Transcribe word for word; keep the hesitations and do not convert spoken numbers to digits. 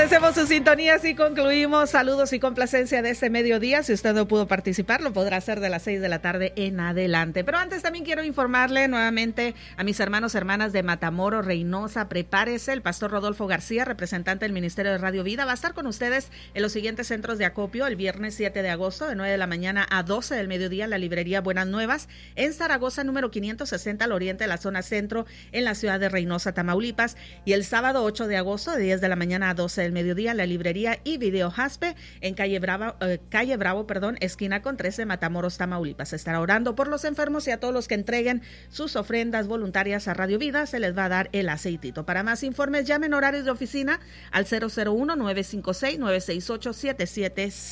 Agradecemos su sintonía, así concluimos. Saludos y complacencia de este mediodía. Si usted no pudo participar, lo podrá hacer de las seis de la tarde en adelante. Pero antes también quiero informarle nuevamente a mis hermanos y hermanas de Matamoros, Reynosa, prepárese. El pastor Rodolfo García, representante del Ministerio de Radio Vida, va a estar con ustedes en los siguientes centros de acopio el viernes siete de agosto, de nueve de la mañana a doce del mediodía, en la librería Buenas Nuevas, en Zaragoza, número quinientos sesenta, al oriente de la zona centro, en la ciudad de Reynosa, Tamaulipas. Y el sábado ocho de agosto, de diez de la mañana a doce del mediodía, la librería y video Jaspe en calle Bravo, eh, calle Bravo, perdón, esquina con trece, Matamoros, Tamaulipas. Estará orando por los enfermos y a todos los que entreguen sus ofrendas voluntarias a Radio Vida, se les va a dar el aceitito. Para más informes, llamen horarios de oficina al cero cero uno, nueve cinco seis, nueve seis ocho, siete siete siete.